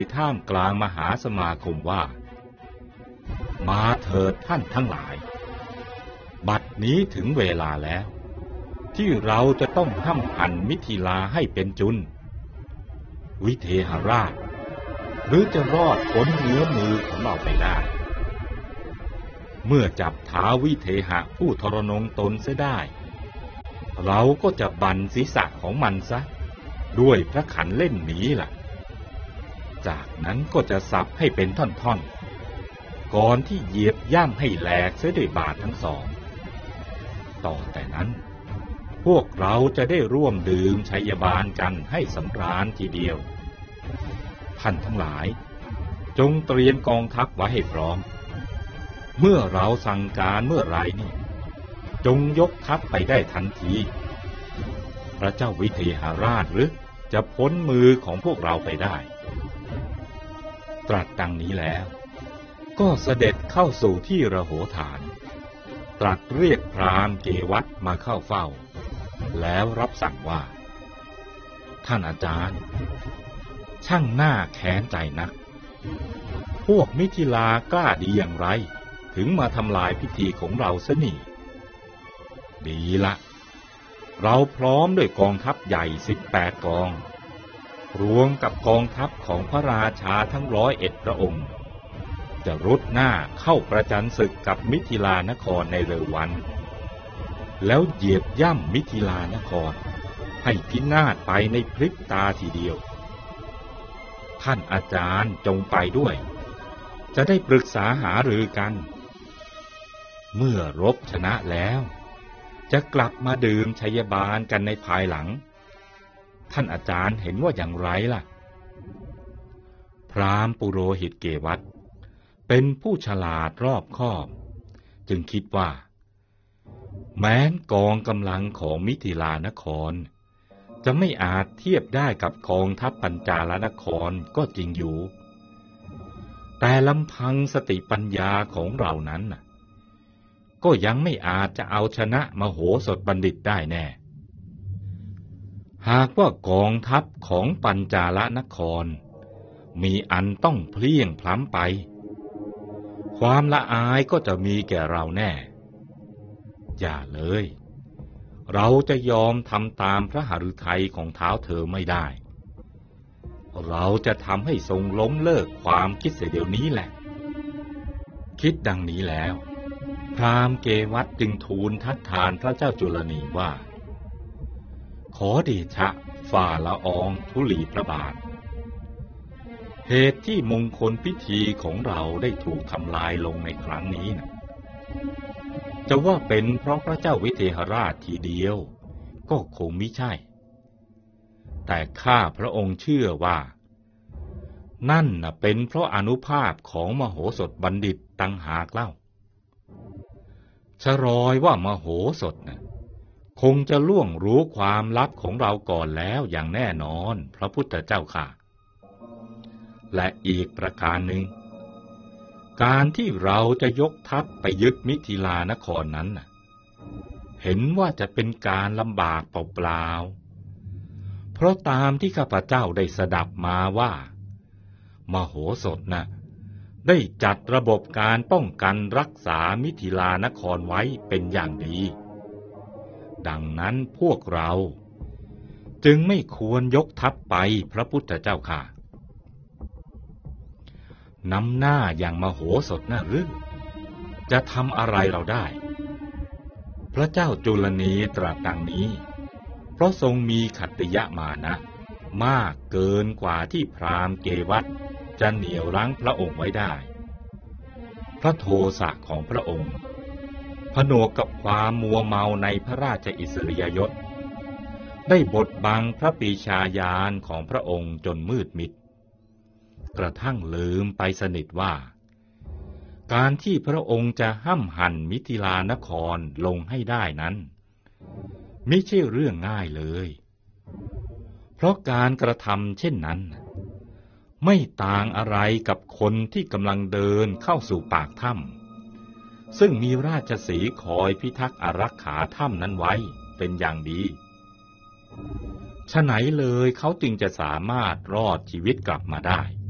ท่ามกลางมหาสมาคมว่ามาเถิดท่านทั้งหลายบัดนี้ถึงเวลาแล้วที่เราจะต้องห้ำหั่นมิถิลาให้เป็นจุนวิเทหราชหรือจะรอดพ้นเงื้อมือของเราไปได้เมื่อจับท้าววิเทหะผู้ทรนงตนเสียได้เราก็จะบั่นศีรษะของมันซะด้วยพระขันเล่นนี้ล่ะจากนั้นก็จะสับให้เป็นท่อนๆก่อนที่เหยียบย่ำให้แหลกเสียด้วยบาททั้งสองต่อแต่นั้นพวกเราจะได้ร่วมดื่มชัยบาลกันให้สำราญทีเดียวท่านทั้งหลายจงเตรียมกองทัพไว้ให้พร้อมเมื่อเราสั่งการเมื่อไรนี่จงยกทัพไปได้ทันทีพระเจ้าวิเทหราชหรือจะพ้นมือของพวกเราไปได้ตรัสดังนี้แล้วก็เสด็จเข้าสู่ที่ระโหฐานตรัสเรียกพราหมณ์เกวัฏมาเข้าเฝ้าแล้วรับสั่งว่าท่านอาจารย์ช่างหน้าแค้นใจนักพวกมิถิลากล้าดีอย่างไรถึงมาทำลายพิธีของเราซะนี่ดีละเราพร้อมด้วยกองทัพใหญ่18 กองรวมกับกองทัพของพระราชาทั้ง101 พระองค์จะรุดหน้าเข้าประจันศึกกับมิถิลานครในเร็ววันแล้วเหยียบย่ำมิถิลานครให้พินาศไปในพริบตาทีเดียวท่านอาจารย์จงไปด้วยจะได้ปรึกษาหารือกันเมื่อรบชนะแล้วจะกลับมาดื่มชัยบาลกันในภายหลังท่านอาจารย์เห็นว่าอย่างไรล่ะพราหมณ์ปุโรหิตเกวัฏเป็นผู้ฉลาดรอบคอบจึงคิดว่าแม้นกองกำลังของมิถิลานครจะไม่อาจเทียบได้กับกองทัพปัญจาลนครก็จริงอยู่แต่ลำพังสติปัญญาของเรานั้นก็ยังไม่อาจจะเอาชนะมโหสถบัณฑิตได้แน่หากว่ากองทัพของปัญจาลนครมีอันต้องเพลี้ยงพล้ำไปความละอายก็จะมีแก่เราแน่อย่าเลยเราจะยอมทำตามพระหฤทัยของท้าวเธอไม่ได้เราจะทำให้ทรงล้มเลิกความคิดเสียเดี๋ยวนี้แหละคิดดังนี้แล้วพราหมณ์เกวัฏจึงทูลทัดทานพระเจ้าจุลนีว่าขอเดชะฝ่าละอองธุลีพระบาทเหตุที่มงคลพิธีของเราได้ถูกทำลายลงในครั้งนี้นะจะว่าเป็นเพราะพระเจ้าวิเทหราชทีเดียวก็คงมิใช่แต่ข้าพระองค์เชื่อว่านั่นเป็นเพราะอานุภาพของมโหสถบัณฑิตต่างหากเล่าชรอยว่ามโหสถคงจะล่วงรู้ความลับของเราก่อนแล้วอย่างแน่นอนพระพุทธเจ้าค่ะและอีกประการหนึ่งการที่เราจะยกทัพไปยึดมิถิลานครนั้นเห็นว่าจะเป็นการลำบากเปล่าๆเพราะตามที่ข้าพเจ้าได้สดับมาว่ามโหสถได้จัดระบบการป้องกันรักษามิถิลานครไว้เป็นอย่างดีดังนั้นพวกเราจึงไม่ควรยกทัพไปพระพุทธเจ้าค่ะนำหน้าอย่างมโหสถหรือจะทำอะไรเราได้พระเจ้าจุลนีตรัสดังนี้เพราะทรงมีขัตติยมานะมากเกินกว่าที่พราหมณ์เกวัฏจะเหนี่ยวรั้งพระองค์ไว้ได้พระโทสะของพระองค์ผนวกกับความมัวเมาในพระราชอิสริยยศได้บดบังพระปรีชาญาณของพระองค์จนมืดมิดกระทั่งลืมไปสนิทว่าการที่พระองค์จะห้ำหั่นมิถิลานครลงให้ได้นั้นไม่ใช่เรื่องง่ายเลยเพราะการกระทำเช่นนั้นไม่ต่างอะไรกับคนที่กำลังเดินเข้าสู่ปากถ้ำซึ่งมีราชสีห์คอยพิทักษ์อารักขาถ้ำนั้นไว้เป็นอย่างดีฉะไหนเลยเขาจึงจะสามารถรอดชีวิตกลับมาได้